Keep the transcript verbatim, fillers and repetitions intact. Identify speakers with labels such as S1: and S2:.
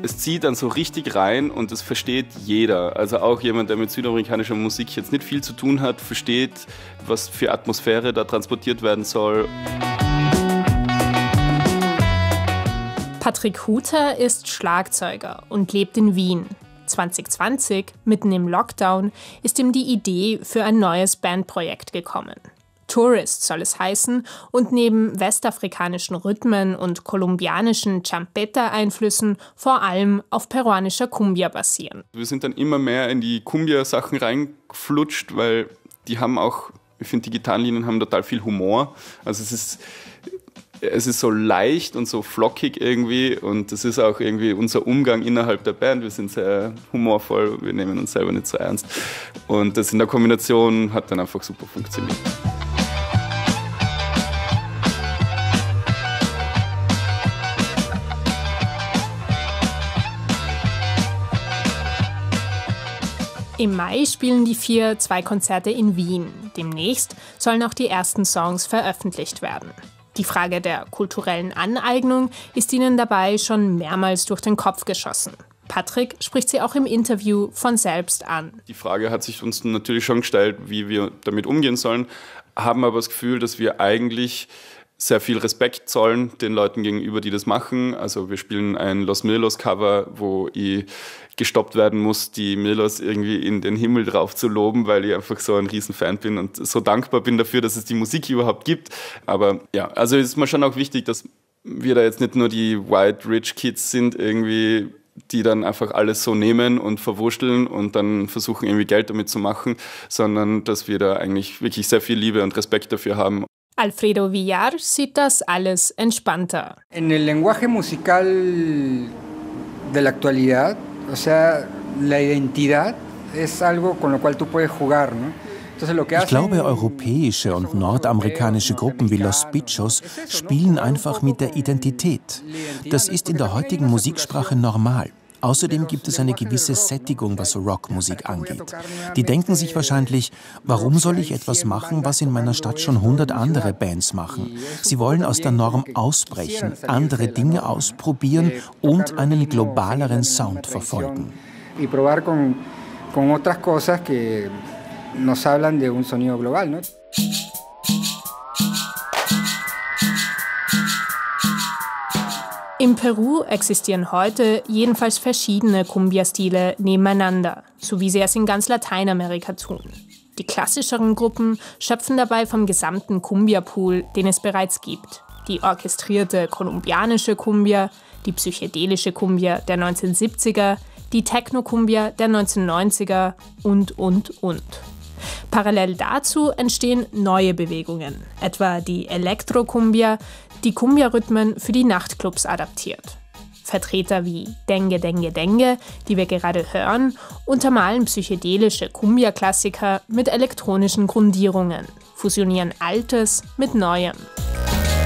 S1: es zieht dann so richtig rein und es versteht jeder. Also auch jemand, der mit südamerikanischer Musik jetzt nicht viel zu tun hat, versteht, was für Atmosphäre da transportiert werden soll.
S2: Patrick Huter ist Schlagzeuger und lebt in Wien. zwanzig zwanzig, mitten im Lockdown, ist ihm die Idee für ein neues Bandprojekt gekommen. Tourist soll es heißen und neben westafrikanischen Rhythmen und kolumbianischen Champeta-Einflüssen vor allem auf peruanischer Cumbia basieren.
S1: Wir sind dann immer mehr in die Cumbia-Sachen reingeflutscht, weil die haben auch, ich finde, die Gitarrenlinien haben total viel Humor. Also es ist Es ist so leicht und so flockig irgendwie und das ist auch irgendwie unser Umgang innerhalb der Band. Wir sind sehr humorvoll, wir nehmen uns selber nicht so ernst und das in der Kombination hat dann einfach super funktioniert.
S2: Im Mai spielen die vier zwei Konzerte in Wien. Demnächst sollen auch die ersten Songs veröffentlicht werden. Die Frage der kulturellen Aneignung ist ihnen dabei schon mehrmals durch den Kopf geschossen. Patrick spricht sie auch im Interview von selbst an.
S1: Die Frage hat sich uns natürlich schon gestellt, wie wir damit umgehen sollen, haben aber das Gefühl, dass wir eigentlich sehr viel Respekt zollen den Leuten gegenüber, die das machen. Also wir spielen ein Los Mirlos-Cover, wo ich gestoppt werden muss, die Mirlos irgendwie in den Himmel drauf zu loben, weil ich einfach so ein Riesenfan bin und so dankbar bin dafür, dass es die Musik überhaupt gibt. Aber ja, also ist mir schon auch wichtig, dass wir da jetzt nicht nur die White Rich Kids sind, irgendwie, die dann einfach alles so nehmen und verwurschteln und dann versuchen, irgendwie Geld damit zu machen, sondern dass wir da eigentlich wirklich sehr viel Liebe und Respekt dafür haben.
S2: Alfredo Villar sieht das alles entspannter.
S3: En el lenguaje musical de la actualidad, o sea, la identidad es algo con lo cual tú puedes jugar, ¿no?
S4: Ich glaube, europäische und nordamerikanische Gruppen wie Los Bichos spielen einfach mit der Identität. Das ist in der heutigen Musiksprache normal. Außerdem gibt es eine gewisse Sättigung, was Rockmusik angeht. Die denken sich wahrscheinlich, warum soll ich etwas machen, was in meiner Stadt schon hundert andere Bands machen? Sie wollen aus der Norm ausbrechen, andere Dinge ausprobieren und einen globaleren Sound verfolgen.
S2: In Peru existieren heute jedenfalls verschiedene Cumbia-Stile nebeneinander, so wie sie es in ganz Lateinamerika tun. Die klassischeren Gruppen schöpfen dabei vom gesamten Cumbia-Pool, den es bereits gibt. Die orchestrierte kolumbianische Cumbia, die psychedelische Cumbia der neunzehnhundertsiebziger, die Techno-Cumbia der neunzehnhundertneunziger und, und, und. Parallel dazu entstehen neue Bewegungen, etwa die Elektro-Cumbia, die Cumbia-Rhythmen für die Nachtclubs adaptiert. Vertreter wie Dengue Dengue Dengue, die wir gerade hören, untermalen psychedelische Cumbia-Klassiker mit elektronischen Grundierungen, fusionieren Altes mit Neuem.